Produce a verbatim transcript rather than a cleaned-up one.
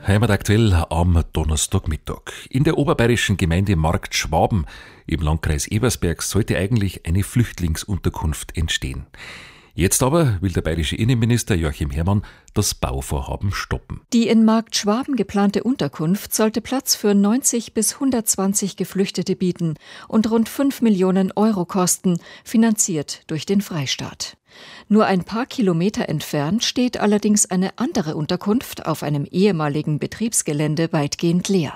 Heimat aktuell am Donnerstagmittag. In der oberbayerischen Gemeinde Markt Schwaben im Landkreis Ebersberg sollte eigentlich eine Flüchtlingsunterkunft entstehen. Jetzt aber will der bayerische Innenminister Joachim Herrmann das Bauvorhaben stoppen. Die in Markt Schwaben geplante Unterkunft sollte Platz für neunzig bis hundertzwanzig Geflüchtete bieten und rund fünf Millionen Euro kosten, finanziert durch den Freistaat. Nur ein paar Kilometer entfernt steht allerdings eine andere Unterkunft auf einem ehemaligen Betriebsgelände weitgehend leer.